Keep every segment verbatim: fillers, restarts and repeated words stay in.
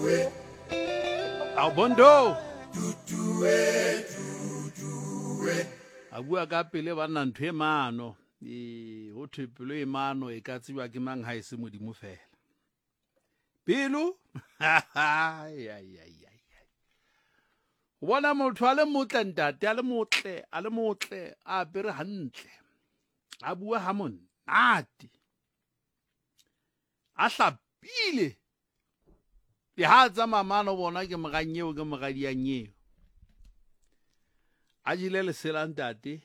a bondo a bua ka pele ba nna ntho e mano e ho thepelo e mano e ka tsiwa ke mang ha e se modimo fela pelo ai ai ai ai bona motho a le motle ntate a le motle a le motle a bere hantle a bua ha monate a hlapile le ha tsa mamano bona ke moganyeo ke mogadianyeo a jile le sela ntate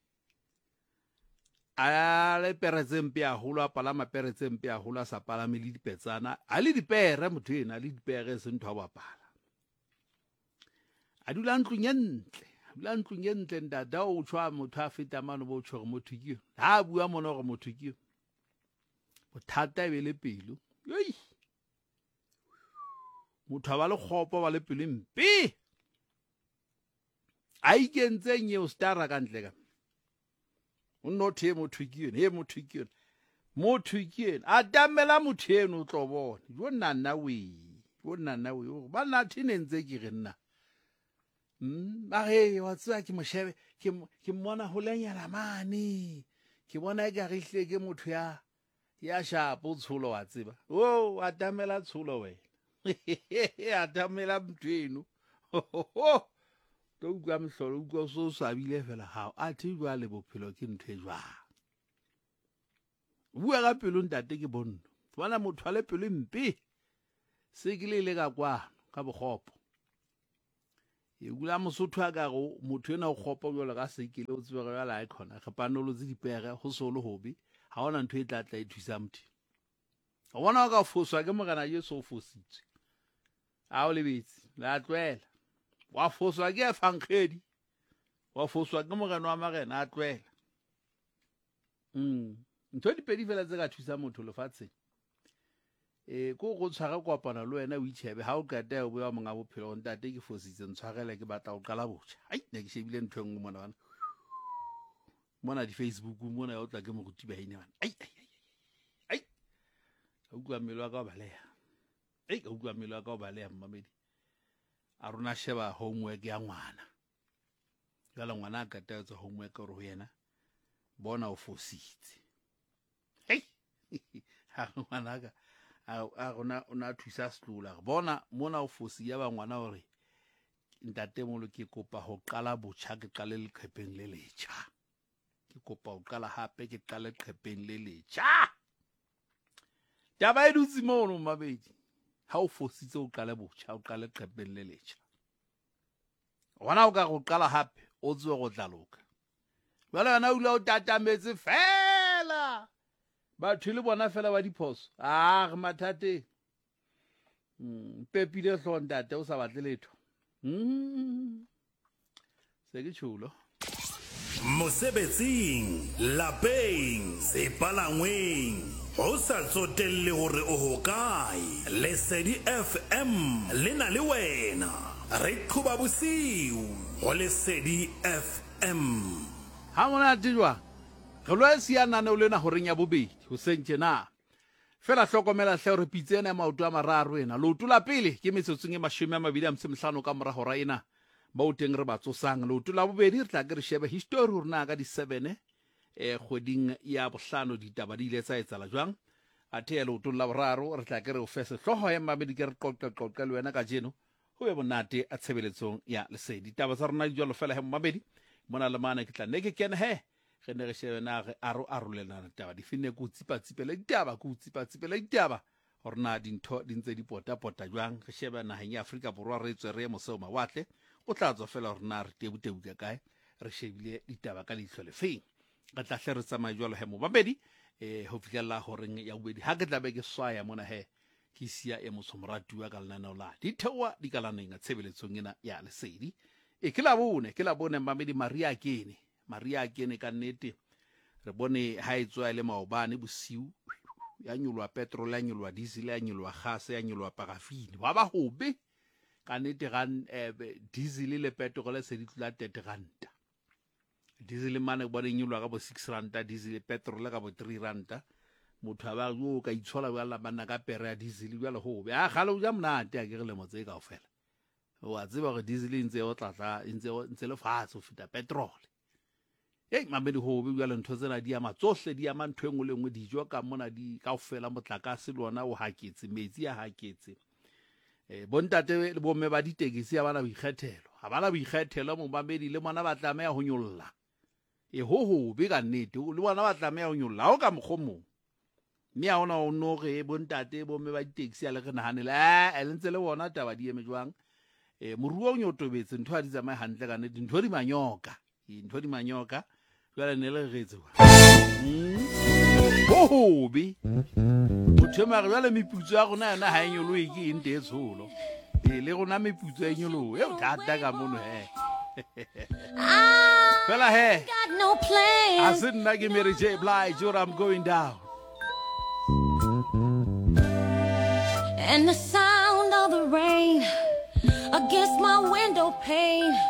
a le peretsempe a holo a palama peretsempe a holo a sa palame le dipetsana a le dipere motho ena le dipere se ntho a bapala a dula ntlong ye ntle a dula ntlong ye ntle ntate o tshwa motho a feta mano bo tshwere motho ke ha bua mona gore motho ke bothata e be le pelo yoi motho ba le khopo ba le pelo mpe a ikentse nye o stara ka ntle ka o nothe motho ke he motho ke motho ke a damela motho eno o tlo bona jo nna we jo nna we ba na thinentse ke re nna mm ba he wa tswa ke moshebe ke ke mmona ho lenyana mane ke bona e ka rihle ke motho ya ya shapo tshulo wa tseba o a damela tshulo we a damela mthweno to utlwa mhlolo utlwa so swabile fela ha a thi jwa le bophelo ke ntwe jwa bua ka pelo ntate ke bonno bona motho a le pelo mpe se ke le le ka kwa ka bogopo e gula mosotho a ka go motho ena o gopa jwa ka se ke le o tswe ga la icona ga panolo tse dipere go solo hobe ha ona ntwe e tlatla e thusa mthi ga bona ka foswa ke mogana Jesu o fositswe a o lebetse la tlwela wa foswa ke fankgedi wa foswa ke mogana wa magena a tlwela mm ntho di pedi fela tse ka thusa motho lefatsheng e go go tshwara kopana le wena o itshebe ha o qeta o bua monga bophelo ntate ke fositse ntshwarele ke batla o qala botjha ai ne ke shebile ntho engwe mona bana mona di Facebook mona o tla ke mo ruti ba ine bana ai ai ai o bua melo ka ba leha ai o bua melo ka ba leha mmamedi a rona sheba homework ya ngwana jala ngwana ka tatsa homework ro ho yena bona o fositse hey ha ngwana ka a rona ona thusa slula bona mona o fosi ya ba ngwana hore ntate molo ke kopa ho qala botjha ke qale le qhepeng le letjha ke kopa ho qala hape ke qale qhepeng le letjha taba e dutse mono mabedi ha o fositse o qale botjha o qale qhepeng le letjha wana o ka go qala hape o tswe go tlaloka bala na ula o tatametse fela batho le bona fela ba diphoso a re mathate mm pepile hlontate o sa batle letho mm se ke chulo mosebetsing lapeng sepalangweng ho sa tsotelle hore o hokae Lesedi F M le na le wena re qhuba bosiu ho Lesedi F M ha mona tijwa re lo siana ne o lena ho renya bobedi ho sentse na fela hlokomela hle re pitsena maoto a mararo ena lo tula pele ke metsotsong e mashome a mabedi a mtsemhlano ka mora hora ena ba o teng re ba tsosang lo tula bobedi re tla ke re shebe history rona ka di seven e kgoding ya bohlano ditaba di ile tsa etsala jwang athe ya lo tula boraro re tla ke re o fese hloho ya mabedi ke re qoqa qoqa le wena ka jeno ho be bonate a tshebeletsong ya Lesedi ditaba tsa rona di jwalo fela he mabedi mona le mana ke tla ne ke kene he ge ne re shebe na ge aro arolelana taba di finne go tsipa tsipela ditaba go tsipa tsipela ditaba horna dintho di ntse di pota pota jwang ge sheba na ya Afrika borwa re tswe re mo seo mawatle o tla tswa fela horna re tebutebuka kae re shebile ditaba ka leihlo le feng ga tla hle re tsamaya jwalo he mo babedi eh ho fikela horeng ya bobedi ha ke tla be ke swaya mona he ke sia e mo somratua ka lena la di thewa di ka lana nga tshebeletsong ena ya Lesedi e ke la bone ke la bone mamedi Maria kene Maria kene ka nnete re bone ha etswa le maobane bosiu ya nyolwa petrol ya nyolwa diesel ya nyolwa gas ya nyolwa parafini ba ba hobe ka nnete ga diesel le petrol se di tla thirty rand diesel mane bone nyolwa ka bo six rand diesel petrol ka bo three rand motho a ba yo ka itshola ba la banna ka pere ya diesel bjale go be a gale o ja monate a ke re le motse ka ofela wa tseba gore diesel e ntse o tlatla ntse ntse le fatshe o feta petrol hey mamedi ho be bjale ntho tsena di ama tsohle di ama ntho engwe le engwe dijo ka mona di ka ofela motlakase le ona o haketse metsi a haketse eh bontate le bomme ba ditekisi ya bana boikgethelo ha bana boikgethelo mo mamedi le mona ba tlameha ho nyolla e ho ho be ka nnete le bona ba tlameha ho nyolla o ka mogomong mme a ona o no re bontate bomme ba ditekisi ya le re nahanela eh le ntse le bona taba di eme jwang eh moruo o nyotobetse ntho a di tsamaye hantle ka nnete ntho di manyoka ntho di manyoka jwale ne le retse wa ho ho be o thema re jwale meputso ya rona yona ha e nyoloe ke eng te tsholo e le rona meputso e nyoloe e o thata ka mono he fela he a se nna ke Mary J Blige or I'm going down and the sound of the rain against my window pane